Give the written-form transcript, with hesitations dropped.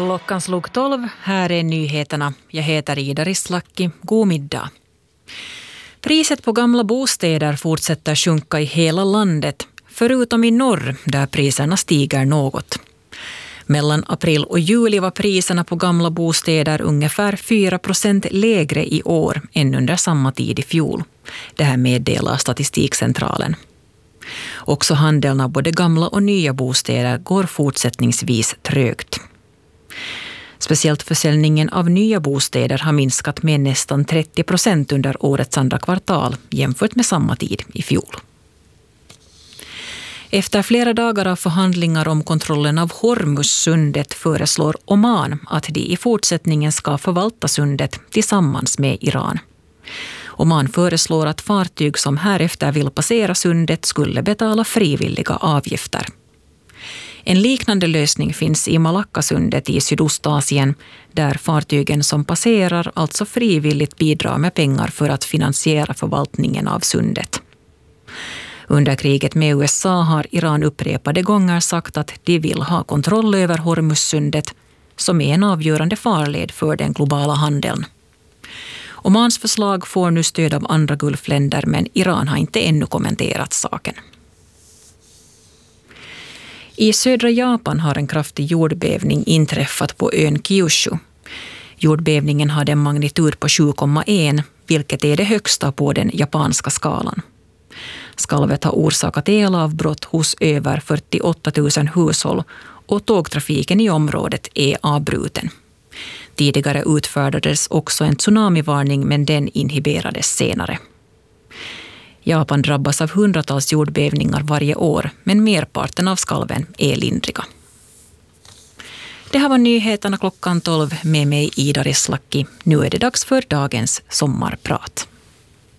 Klockan slog 12, här är nyheterna. Jag heter Ida Rislakki. God middag. Priset på gamla bostäder fortsätter sjunka i hela landet, förutom i norr där priserna stiger något. Mellan april och juli var priserna på gamla bostäder ungefär 4% lägre i år än under samma tid i fjol. Det här meddelar Statistikcentralen. Också handeln av både gamla och nya bostäder går fortsättningsvis trögt. Speciellt försäljningen av nya bostäder har minskat med nästan 30% under årets andra kvartal jämfört med samma tid i fjol. Efter flera dagar av förhandlingar om kontrollen av Hormuzsundet föreslår Oman att de i fortsättningen ska förvalta sundet tillsammans med Iran. Oman föreslår att fartyg som härefter vill passera sundet skulle betala frivilliga avgifter. En liknande lösning finns i Malackasundet i Sydostasien, där fartygen som passerar alltså frivilligt bidrar med pengar för att finansiera förvaltningen av sundet. Under kriget med USA har Iran upprepade gånger sagt att de vill ha kontroll över Hormuzsundet, som är en avgörande farled för den globala handeln. Omans förslag får nu stöd av andra gulfländer, men Iran har inte ännu kommenterat saken. I södra Japan har en kraftig jordbävning inträffat på ön Kyushu. Jordbävningen hade en magnitud på 7,1, vilket är det högsta på den japanska skalan. Skalvet har orsakat elavbrott hos över 48 000 hushåll och tågtrafiken i området är avbruten. Tidigare utfärdades också en tsunamivarning, men den inhiberades senare. Japan drabbas av hundratals jordbävningar varje år, men merparten av skalven är lindriga. Det här var nyheterna klockan 12 med mig Ida Rislakki. Nu är det dags för dagens sommarprat.